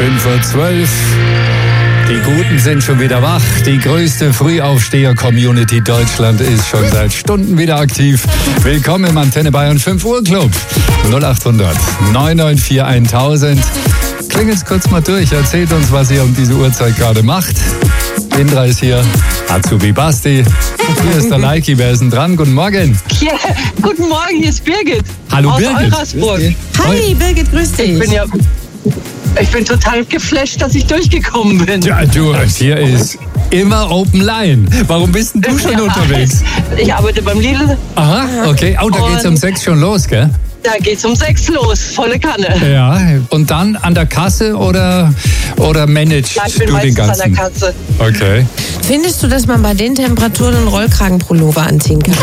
5:12 Uhr. Die Guten sind schon wieder wach. Die größte Frühaufsteher-Community Deutschland ist schon seit Stunden wieder aktiv. Willkommen im Antenne Bayern 5 Uhr Club. 0800 994 1000. Klingelt's kurz mal durch. Erzählt uns, was ihr um diese Uhrzeit gerade macht. Indra ist hier. Azubi Basti. Hier ist der Leiki. Wer ist denn dran? Guten Morgen. Ja, guten Morgen, hier ist Birgit. Hallo aus Birgit. Eurasburg. Hi Birgit, grüß dich. Ich bin total geflasht, dass ich durchgekommen bin. Ja, du, hier ist immer Open Line. Warum bist denn du schon unterwegs? Ich arbeite beim Lidl. Aha, okay. Oh, da geht's um 6 schon los, gell? Da geht's um 6 los, volle Kanne. Ja, und dann an der Kasse oder managst Ja, ich bin du den meistens an der ganzen? Kasse. Okay. Findest du, dass man bei den Temperaturen einen Rollkragenpullover anziehen kann?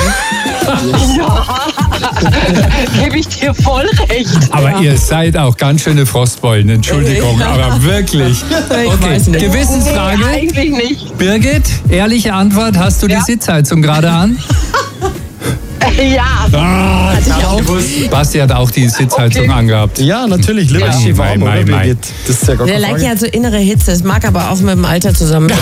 Gebe ich dir voll recht. Aber ihr seid auch ganz schöne Frostbeulen, Entschuldigung, aber wirklich. Okay, weiß nicht. Gewissensfrage. Nee, eigentlich nicht. Birgit, ehrliche Antwort, hast du die Sitzheizung gerade an? Ja. Ah, Basti hat auch die Sitzheizung angehabt. Ja, natürlich. Liberty Ja. warm, Mei, oder mei. Birgit? Das ist ja gar Der keine Leiki Frage. hat so innere Hitze, das mag aber auch mit dem Alter zusammenhängen,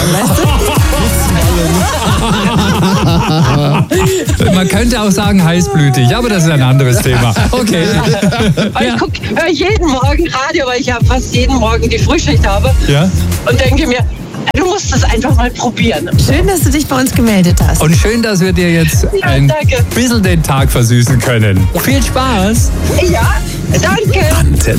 weißt Man könnte auch sagen heißblütig, aber das ist ein anderes Thema. Okay. Ich höre jeden Morgen Radio, weil ich ja fast jeden Morgen die Frühschicht habe. Ja. Und denke mir, du musst es einfach mal probieren. du? Schön, dass du dich bei uns gemeldet hast. Und schön, dass wir dir jetzt ein danke. bisschen den Tag versüßen können. Viel Spaß. Ja, danke. Antenne